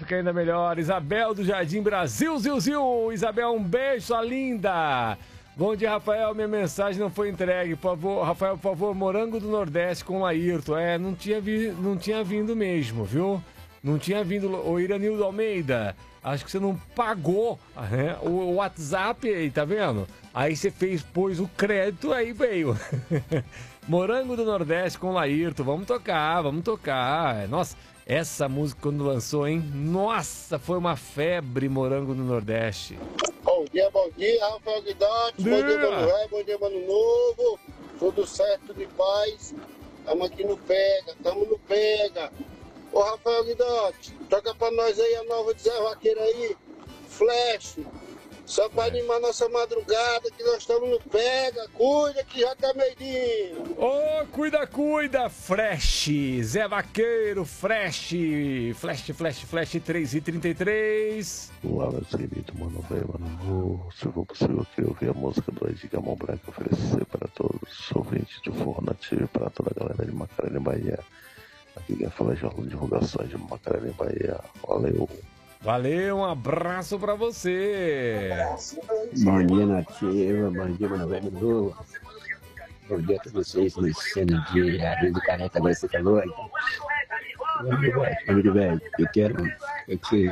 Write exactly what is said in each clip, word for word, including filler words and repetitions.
fica ainda melhor. Isabel do Jardim Brasil, Zil, Zil. Isabel, um beijo, sua linda. Bom dia, Rafael. Minha mensagem não foi entregue. Por favor, Rafael, por favor, Morango do Nordeste com o Ayrton. É, não tinha, vi, não tinha vindo mesmo, viu? Não tinha vindo. O Iranildo Almeida, acho que você não pagou, né, o WhatsApp aí, tá vendo? Aí você fez, pôs o crédito, aí veio. Morango do Nordeste com o Ayrton. Vamos tocar, vamos tocar. Nossa, essa música quando lançou, hein? Nossa, foi uma febre, Morango do Nordeste. Bom dia, bom dia, Rafael Guidotti. Bom dia, Mano Velho. Bom dia, Mano Novo. Tudo certo, de paz. Tamo aqui no Pega, tamo no Pega. Ô, Rafael Guidotti, toca pra nós aí a nova de Zé Vaqueiro aí. Flash. Só pra animar nossa madrugada, que nós estamos no Pega. Cuida que já tá meio-dia. Ô, oh, cuida, cuida, Flash. Zé Vaqueiro, Flash. Flash, Flash, Flash três e trinta e três. Olá, meus queridos, Mano Velho, Mano. Se for possível, eu queria ouvir a música do Edgar Mão Branca, oferecer para todos os ouvintes de Forró Nativo, para toda a galera de Macarena, Bahia. Aqui quem fala é Jornal de Divulgações de Macarena, Bahia. Valeu. Valeu, um abraço pra você. Bom dia, Nativa. Bom dia, Mano Velho, Mano Novo. Bom dia a todos vocês, Luciano de Abril do Careta, agora você falou aí. Amigo velho, eu quero é que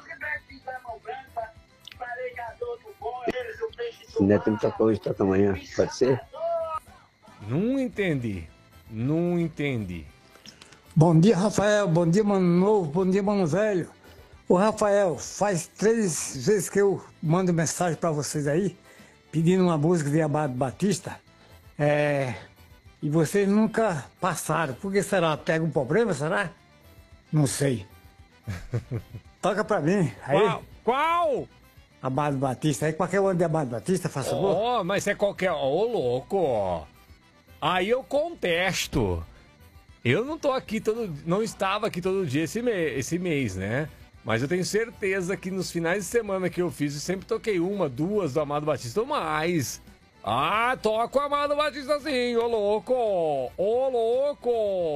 se Neto me toca hoje, toca amanhã, pode ser? Não entendi, não entendi. Bom dia, Rafael, bom dia, Mano Novo, bom dia, Mano Velho. Ô, Rafael, faz três vezes que eu mando mensagem pra vocês aí, pedindo uma música de Amado Batista, é... e vocês nunca passaram. Por que será? Pega um problema, será? Não sei. Toca pra mim. Aí. Qual? Qual? Amado Batista. Aí qualquer um de Amado Batista, faça favor. Oh, mas é qualquer... Ô, oh, louco. Aí eu contesto. Eu não tô aqui todo... Não estava aqui todo dia esse, me... esse mês, né? Mas eu tenho certeza que nos finais de semana que eu fiz, eu sempre toquei uma, duas do Amado Batista ou mais. Ah, toca o Amado Batista sim, ô louco! Ô louco!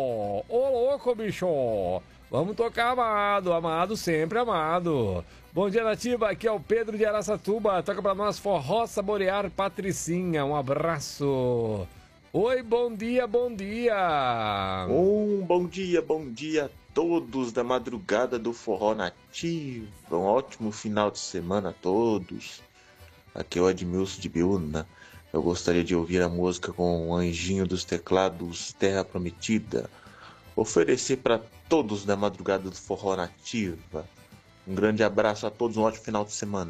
Ô louco, bicho! Vamos tocar Amado, Amado sempre amado. Bom dia, Nativa, aqui é o Pedro de Araçatuba. Toca pra nós Forró Saborear Patricinha, um abraço. Oi, bom dia, bom dia. Um bom dia, bom dia a todos da madrugada do Forró Nativo. Um ótimo final de semana a todos. Aqui é o Edmilson de Biúna. Eu gostaria de ouvir a música com o Anjinho dos Teclados Terra Prometida. Oferecer para todos da madrugada do Forró Nativa. Um grande abraço a todos, um ótimo final de semana.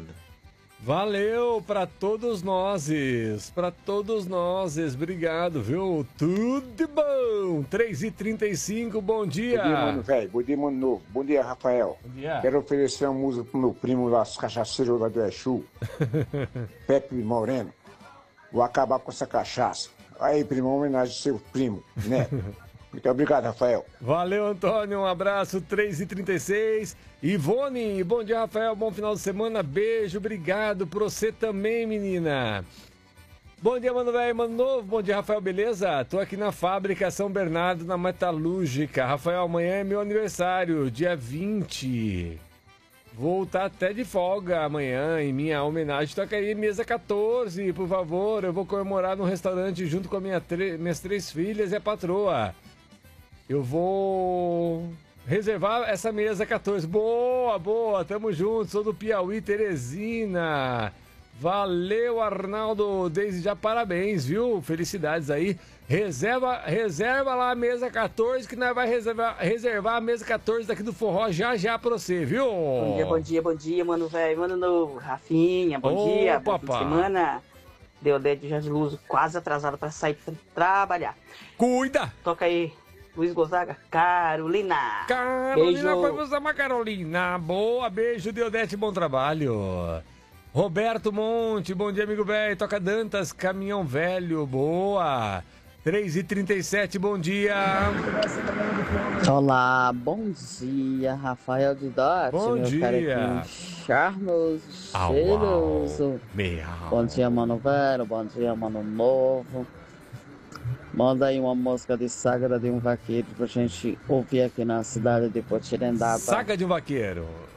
Valeu para todos nós, para todos nós, obrigado, viu? Tudo de bom, três e trinta e cinco, bom dia. Bom dia, Mano Velho, bom dia, Mano Novo, bom dia, Rafael. Bom dia. Quero oferecer uma música pro meu primo lá, os cachaceiros lá do Exu, Pepe Moreno. Vou acabar com essa cachaça. Aí, primo, uma homenagem ao seu primo, né? Muito obrigado, Rafael. Valeu, Antônio, um abraço, três e trinta e seis. Ivone, bom dia, Rafael, bom final de semana, beijo, obrigado por você também, menina. Bom dia, Mano Velho, Mano Novo, bom dia, Rafael, beleza? Tô aqui na fábrica São Bernardo, na Metalúrgica. Rafael, amanhã é meu aniversário, dia vinte. Vou estar até de folga amanhã, em minha homenagem. Toca aí, mesa quatorze, por favor. Eu vou comemorar num restaurante junto com a minha minhas três filhas e a patroa. Eu vou reservar essa mesa quatorze. Boa, boa, tamo junto. Sou do Piauí, Teresina. Valeu, Arnaldo. Desde já, parabéns, viu? Felicidades aí. Reserva, reserva lá a mesa quatorze, que nós vamos reservar, reservar a mesa quatorze daqui do Forró já já pra você, viu? Bom dia, bom dia, bom dia, Mano Velho, Mano Novo, Rafinha, bom Ô, dia, bom papá. fim de semana. Deodete de Jardim Luz, quase atrasado pra sair pra trabalhar. Cuida! Toca aí, Luiz Gonzaga, Carolina. Carolina, Beijo. foi você, uma Carolina. Boa, beijo, Deodete, bom trabalho. Roberto Monte, bom dia, amigo velho. Toca Dantas, Caminhão Velho, boa. três e trinta e sete, bom dia. Olá, bom dia, Rafael de Dot. Bom meu dia. carequinho charmoso, Au, cheiroso. au. Miau. Bom dia, Mano Velho, bom dia, Mano Novo. Manda aí uma música de Saga de um Vaqueiro pra gente ouvir aqui na cidade de Potirendaba. Saga de um Vaqueiro.